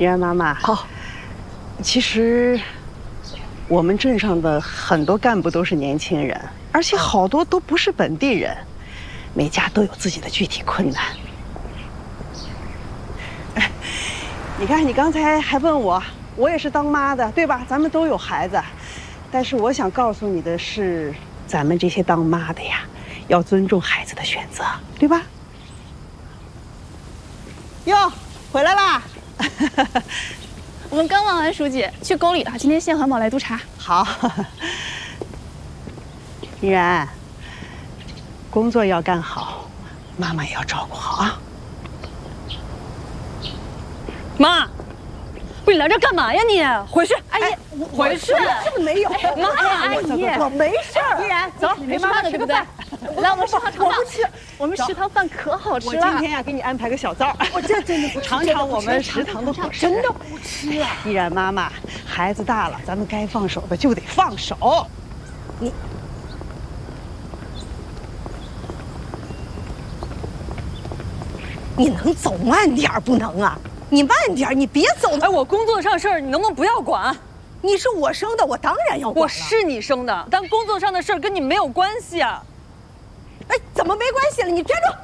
依然妈妈， 好。 其实我们镇上的很多干部都是年轻人，而且好多都不是本地人，每家都有自己的具体困难。你看，你刚才还问我，我也是当妈的，对吧？咱们都有孩子，但是我想告诉你的是，咱们这些当妈的呀，要尊重孩子的选择，对吧？哟，回来啦！ 我们刚问完书记，去沟里了。今天县环保来督查。 好，依然，工作要干好，妈妈也要照顾好啊。 妈，不是你来这干嘛呀你？回去！ 阿姨， 回去！ 这个没有， 妈，阿姨， 我没事儿。 依然，走，陪妈妈的，对不对？来，我们食堂尝尝。我不吃，我们食堂饭可好吃了。 我今天呀，给你安排个小灶， 我这真的不吃， 尝尝我们食堂的伙食。 真的不吃啊！ 依然妈妈，孩子大了，咱们该放手的就得放手。 你能走慢点不能啊？你慢点，你别走。 哎，我工作上事儿你能不能不要管？ 你是我生的，我当然要管了。 我是你生的，但工作上的事儿跟你没有关系啊。 哎，怎么没关系了？你站住！